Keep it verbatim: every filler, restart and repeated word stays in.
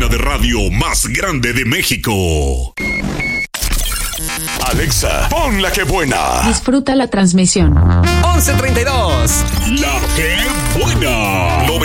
cabina de radio más grande de México. Alexa, pon la que buena. Disfruta la transmisión. once treinta y dos. La que buena.